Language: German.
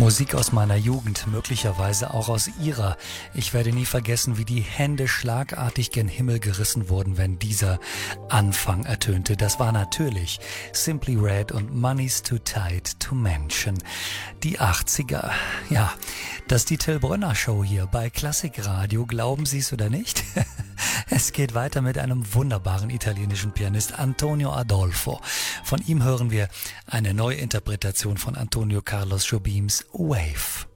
Musik aus meiner Jugend, möglicherweise auch aus ihrer. Ich werde nie vergessen, wie die Hände schlagartig gen Himmel gerissen wurden, wenn dieser Anfang ertönte. Das war natürlich Simply Red und Money's Too Tight to Mention. Die 80er. Ja, das ist die Till Brönner Show hier bei Klassikradio. Glauben Sie es oder nicht? Es geht weiter mit einem wunderbaren italienischen Pianist, Antonio Adolfo. Von ihm hören wir eine Neuinterpretation von Antonio Carlos Jobims Wave.